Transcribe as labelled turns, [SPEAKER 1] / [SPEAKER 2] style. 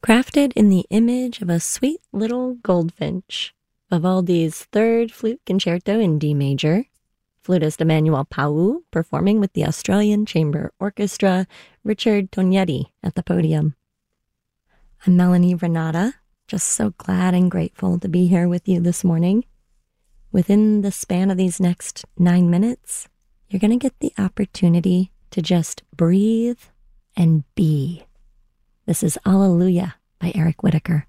[SPEAKER 1] Crafted in the image of a sweet little goldfinch, Vivaldi's Third Flute Concerto in D major, flutist Emmanuel Pau performing with the Australian Chamber Orchestra, Richard Tognetti at the podium. I'm Melanie Renata, just so glad and grateful to be here with you this morning. Within the span of these next 9 minutes, you're going to get the opportunity to just breathe and be. This is Alleluia by Eric Whitacre.